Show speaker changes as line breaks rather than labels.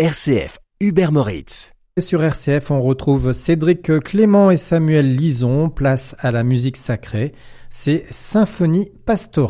RCF, Hubert Moritz.
Et sur RCF, on retrouve Cédric Clément et Samuel Lison, place à la musique sacrée. C'est Symphonie pastorale.